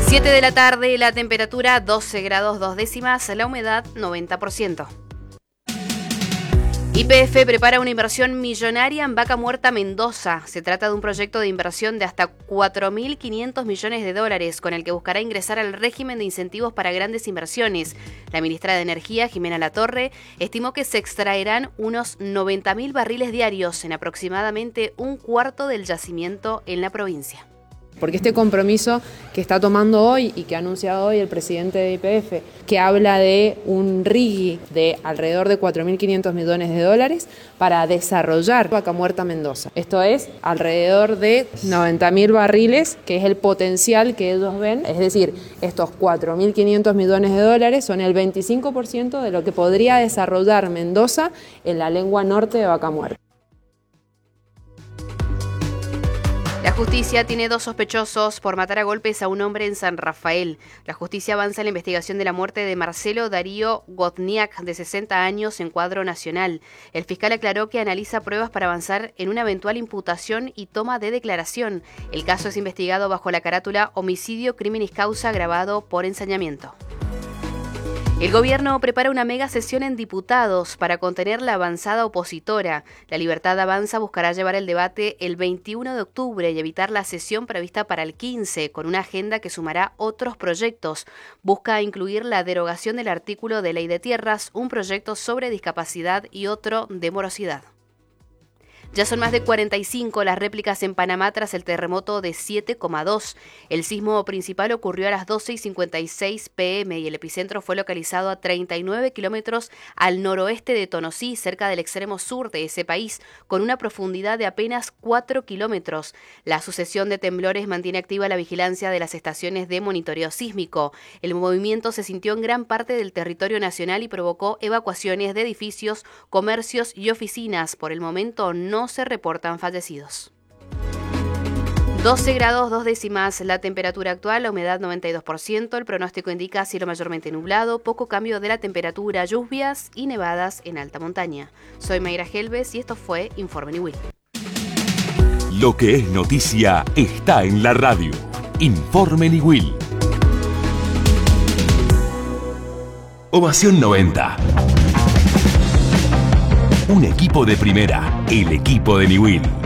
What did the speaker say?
7 de la tarde, la temperatura 12 grados 2 décimas, la humedad 90%. YPF prepara una inversión millonaria en Vaca Muerta, Mendoza. Se trata de un proyecto de inversión de hasta 4.500 millones de dólares, con el que buscará ingresar al régimen de incentivos para grandes inversiones. La ministra de Energía, Jimena Latorre, estimó que se extraerán unos 90.000 barriles diarios, en aproximadamente un cuarto del yacimiento en la provincia. Porque este compromiso que está tomando hoy y que ha anunciado hoy el presidente de YPF, que habla de un RIGI de alrededor de 4.500 millones de dólares para desarrollar Vaca Muerta, Mendoza. Esto es alrededor de 90.000 barriles, que es el potencial que ellos ven. Es decir, estos 4.500 millones de dólares son el 25% de lo que podría desarrollar Mendoza en la lengua norte de Vaca Muerta. La justicia tiene 2 sospechosos por matar a golpes a un hombre en San Rafael. La justicia avanza en la investigación de la muerte de Marcelo Darío Godniak, de 60 años, en cuadro nacional. El fiscal aclaró que analiza pruebas para avanzar en una eventual imputación y toma de declaración. El caso es investigado bajo la carátula Homicidio Criminis Causa agravado por ensañamiento. El gobierno prepara una mega sesión en diputados para contener la avanzada opositora. La Libertad Avanza buscará llevar el debate el 21 de octubre y evitar la sesión prevista para el 15, con una agenda que sumará otros proyectos. Busca incluir la derogación del artículo de Ley de Tierras, un proyecto sobre discapacidad y otro de morosidad. Ya son más de 45 las réplicas en Panamá tras el terremoto de 7,2. El sismo principal ocurrió a las 12:56 p.m. y el epicentro fue localizado a 39 kilómetros al noroeste de Tonosí, cerca del extremo sur de ese país, con una profundidad de apenas 4 kilómetros. La sucesión de temblores mantiene activa la vigilancia de las estaciones de monitoreo sísmico. El movimiento se sintió en gran parte del territorio nacional y provocó evacuaciones de edificios, comercios y oficinas. Por el momento no se reportan fallecidos. 12 grados 2 décimas la temperatura actual, la humedad 92%, el pronóstico indica cielo mayormente nublado, poco cambio de la temperatura, lluvias y nevadas en alta montaña. Soy Mayra Helves y esto fue Informe Niwil. Lo que es noticia está en la radio. Informe Niwil. Ovación 90. Un equipo de primera, el equipo de Niwil.